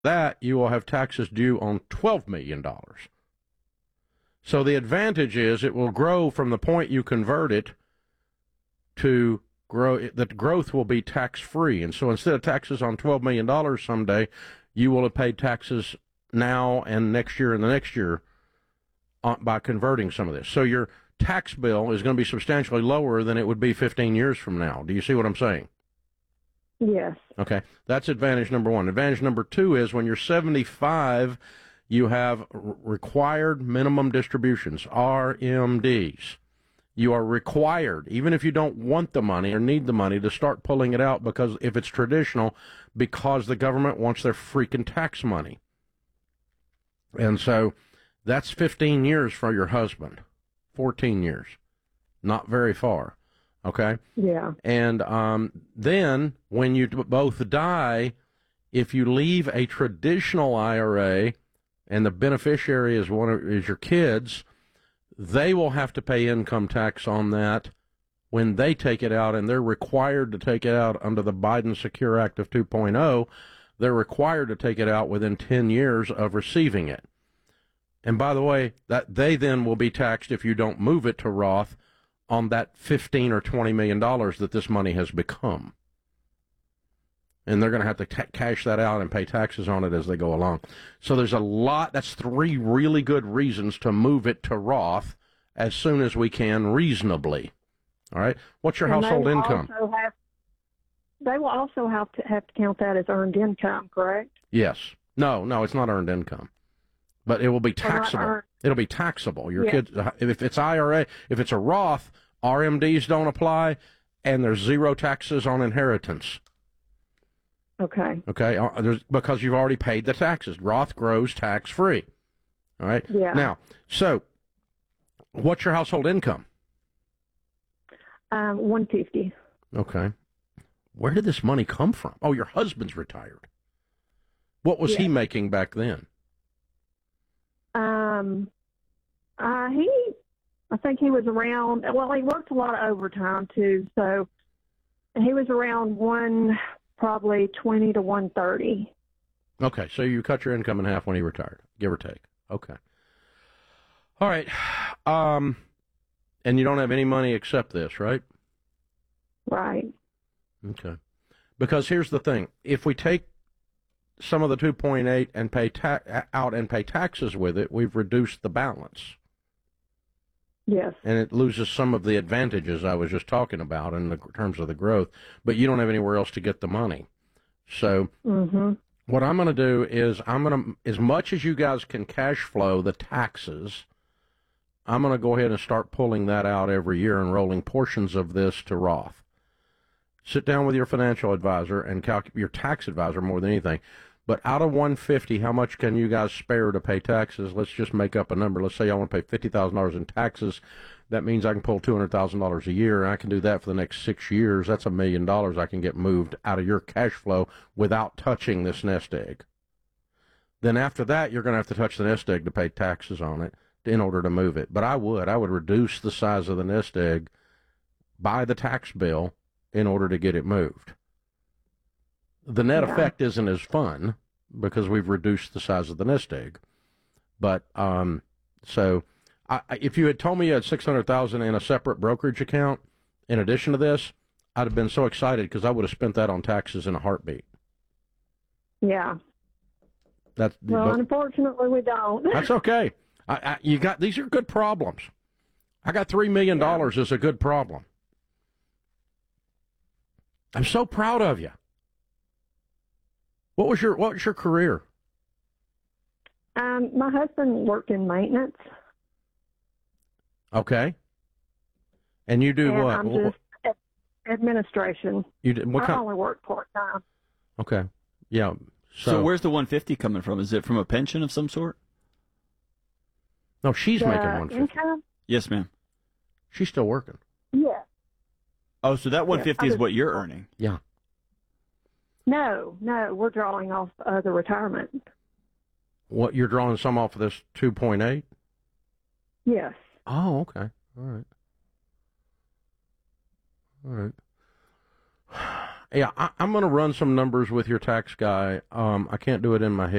that, you will have taxes due on $12 million. So the advantage is it will grow from the point you convert it to grow. That growth will be tax-free. And so instead of taxes on $12 million someday, you will have paid taxes now and next year and the next year by converting some of this. So your tax bill is going to be substantially lower than it would be 15 years from now. Do you see what I'm saying? Yes. Okay. That's advantage number one. Advantage number two is when you're 75, you have required minimum distributions, RMDs. You are required, even if you don't want the money or need the money, to start pulling it out because if it's traditional, because the government wants their freaking tax money. And so that's 15 years for your husband, 14 years, not very far. Okay? Yeah. And then when you both die, if you leave a traditional IRA and the beneficiary is your kids, they will have to pay income tax on that when they take it out, and they're required to take it out under the Biden Secure Act of 2.0. They're required to take it out within 10 years of receiving it. And by the way, that they then will be taxed if you don't move it to Roth on that $15 or $20 million that this money has become. And they're going to have to cash that out and pay taxes on it as they go along. So there's a lot. That's three really good reasons to move it to Roth as soon as we can reasonably. All right. What's your household income? They will also have to count that as earned income, correct? Yes. No, it's not earned income. But it will be taxable. It'll be taxable. Your kids, if it's IRA, if it's a Roth, RMDs don't apply, and there's zero taxes on inheritance. Okay. Okay, because you've already paid the taxes. Roth grows tax-free. All right? Yeah. Now, so what's your household income? $150. Okay. Where did this money come from? Oh, your husband's retired. What was he making back then? I think he was around, well, he worked a lot of overtime too, so he was around probably 20 to 130. Okay, so you cut your income in half when he retired, give or take. Okay. All right. And you don't have any money except this, right? Right. Okay. Because here's the thing. If we take some of the 2.8 and pay out and pay taxes with it, we've reduced the balance. Yes. And it loses some of the advantages I was just talking about in terms of the growth, but you don't have anywhere else to get the money. So what I'm going to do is as much as you guys can cash flow the taxes, I'm going to go ahead and start pulling that out every year and rolling portions of this to Roth. Sit down with your financial advisor and your tax advisor more than anything. But out of 150, how much can you guys spare to pay taxes? Let's just make up a number. Let's say I want to pay $50,000 in taxes. That means I can pull $200,000 a year, and I can do that for the next 6 years. That's $1 million I can get moved out of your cash flow without touching this nest egg. Then after that, you're going to have to touch the nest egg to pay taxes on it in order to move it. But I would reduce the size of the nest egg by the tax bill in order to get it moved. The net effect isn't as fun because we've reduced the size of the nest egg. But so if you had told me you had $600,000 in a separate brokerage account in addition to this, I'd have been so excited because I would have spent that on taxes in a heartbeat. Yeah. Unfortunately, we don't. That's okay. These are good problems. I got $3 million is a good problem. I'm so proud of you. What was your career? My husband worked in maintenance. Okay. And you do what? I'm just administration. You did what I kind? only work part-time. Okay. Yeah. So where's the 150 coming from? Is it from a pension of some sort? No, she's making 150. Income? Yes, ma'am. She's still working. Yeah. Oh, so that 150 is what you're earning? Yeah. No, we're drawing off the retirement. What, you're drawing some off of this 2.8? Yes. Oh, okay. All right. Yeah, I'm going to run some numbers with your tax guy. I can't do it in my head.